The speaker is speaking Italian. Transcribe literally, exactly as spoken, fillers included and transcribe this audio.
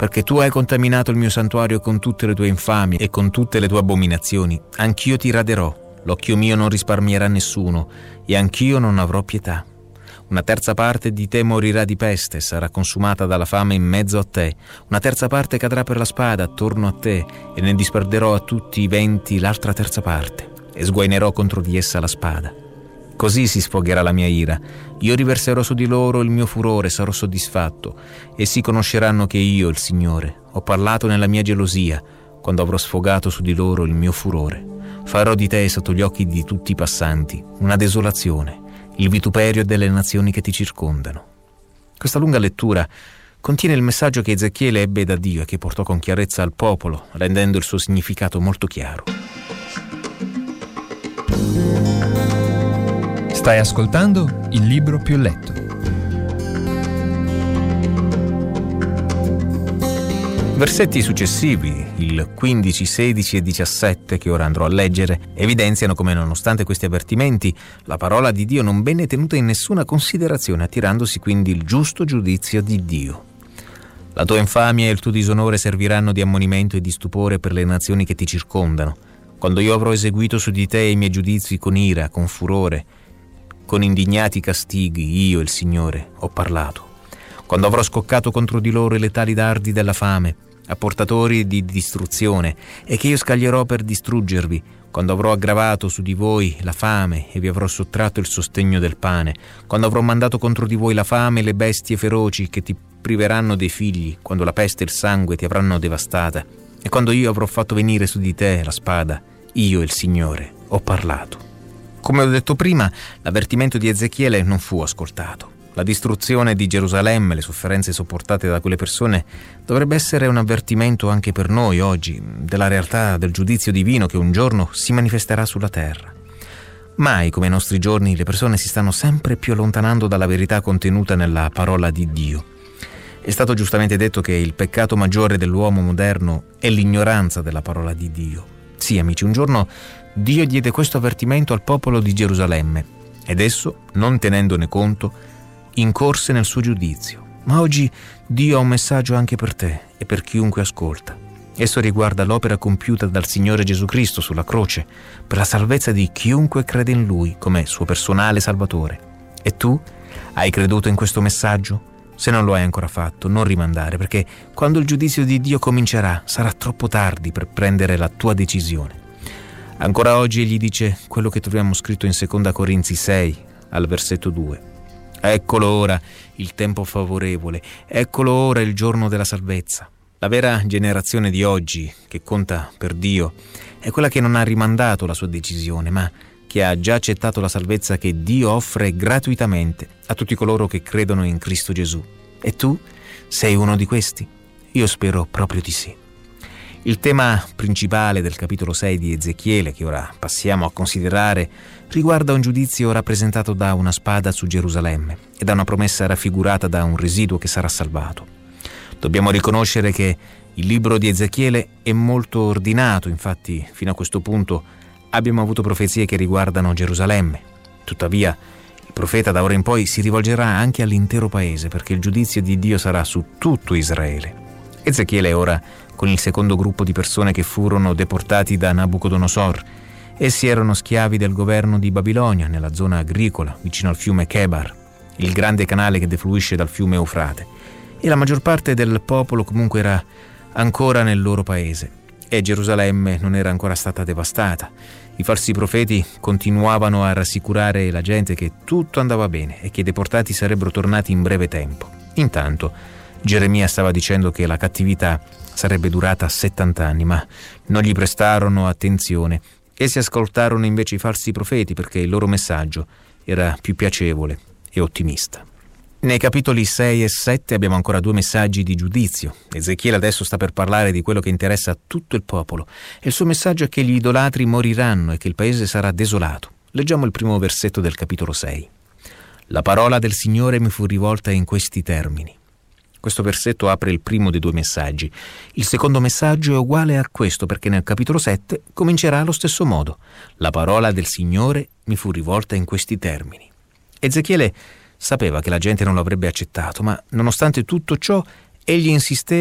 perché tu hai contaminato il mio santuario con tutte le tue infamie e con tutte le tue abominazioni. Anch'io ti raderò, l'occhio mio non risparmierà nessuno, e anch'io non avrò pietà. Una terza parte di te morirà di peste, sarà consumata dalla fame in mezzo a te. Una terza parte cadrà per la spada attorno a te, e ne disperderò a tutti i venti l'altra terza parte, e sguainerò contro di essa la spada. Così si sfogherà la mia ira. Io riverserò su di loro il mio furore, sarò soddisfatto. Essi conosceranno che io, il Signore, ho parlato nella mia gelosia, quando avrò sfogato su di loro il mio furore. Farò di te sotto gli occhi di tutti i passanti una desolazione, il vituperio delle nazioni che ti circondano. Questa lunga lettura contiene il messaggio che Ezechiele ebbe da Dio e che portò con chiarezza al popolo, rendendo il suo significato molto chiaro. Stai ascoltando Il Libro Più Letto. Versetti successivi, il quindici, sedici e diciassette, che ora andrò a leggere, evidenziano come, nonostante questi avvertimenti, la parola di Dio non venne tenuta in nessuna considerazione, attirandosi quindi il giusto giudizio di Dio. La tua infamia e il tuo disonore serviranno di ammonimento e di stupore per le nazioni che ti circondano. Quando io avrò eseguito su di te i miei giudizi con ira, con furore, con indignati castighi, io, il Signore, ho parlato. Quando avrò scoccato contro di loro i letali dardi della fame, apportatori di distruzione, e che io scaglierò per distruggervi, quando avrò aggravato su di voi la fame e vi avrò sottratto il sostegno del pane, quando avrò mandato contro di voi la fame e le bestie feroci che ti priveranno dei figli, quando la peste e il sangue ti avranno devastata, e quando io avrò fatto venire su di te la spada, io, il Signore, ho parlato. Come ho detto prima, l'avvertimento di Ezechiele non fu ascoltato. La distruzione di Gerusalemme, le sofferenze sopportate da quelle persone, dovrebbe essere un avvertimento anche per noi oggi, della realtà del giudizio divino che un giorno si manifesterà sulla terra. Mai come ai nostri giorni le persone si stanno sempre più allontanando dalla verità contenuta nella parola di Dio. È stato giustamente detto che il peccato maggiore dell'uomo moderno è l'ignoranza della parola di Dio. Sì, amici, un giorno Dio diede questo avvertimento al popolo di Gerusalemme ed esso, non tenendone conto, incorse nel suo giudizio. Ma oggi Dio ha un messaggio anche per te e per chiunque ascolta. Esso riguarda l'opera compiuta dal Signore Gesù Cristo sulla croce per la salvezza di chiunque crede in Lui come suo personale Salvatore. E tu hai creduto in questo messaggio? Se non lo hai ancora fatto, non rimandare, perché quando il giudizio di Dio comincerà sarà troppo tardi per prendere la tua decisione. Ancora oggi egli dice quello che troviamo scritto in seconda Corinzi sei, al versetto due. Eccolo ora il tempo favorevole, eccolo ora il giorno della salvezza. La vera generazione di oggi, che conta per Dio, è quella che non ha rimandato la sua decisione, ma che ha già accettato la salvezza che Dio offre gratuitamente a tutti coloro che credono in Cristo Gesù. E tu sei uno di questi? Io spero proprio di sì. Il tema principale del capitolo sei di Ezechiele, che ora passiamo a considerare, riguarda un giudizio rappresentato da una spada su Gerusalemme e da una promessa raffigurata da un residuo che sarà salvato. Dobbiamo riconoscere che il libro di Ezechiele è molto ordinato, infatti fino a questo punto abbiamo avuto profezie che riguardano Gerusalemme. Tuttavia, il profeta da ora in poi si rivolgerà anche all'intero paese, perché il giudizio di Dio sarà su tutto Israele. Ezechiele è ora con il secondo gruppo di persone che furono deportati da Nabucodonosor. Essi erano schiavi del governo di Babilonia nella zona agricola vicino al fiume Chebar, il grande canale che defluisce dal fiume Eufrate, e la maggior parte del popolo comunque era ancora nel loro paese e Gerusalemme non era ancora stata devastata. I falsi profeti continuavano a rassicurare la gente che tutto andava bene e che i deportati sarebbero tornati in breve tempo. Intanto Geremia stava dicendo che la cattività sarebbe durata settanta anni, ma non gli prestarono attenzione. Essi ascoltarono invece i falsi profeti perché il loro messaggio era più piacevole e ottimista. Nei capitoli sei e sette abbiamo ancora due messaggi di giudizio. Ezechiele adesso sta per parlare di quello che interessa a tutto il popolo e il suo messaggio è che gli idolatri moriranno e che il paese sarà desolato. Leggiamo il primo versetto del capitolo sei. La parola del Signore mi fu rivolta in questi termini. Questo versetto apre il primo dei due messaggi. Il secondo messaggio è uguale a questo perché nel capitolo sette comincerà allo stesso modo. La parola del Signore mi fu rivolta in questi termini. Ezechiele sapeva che la gente non lo avrebbe accettato, ma nonostante tutto ciò, egli insisteva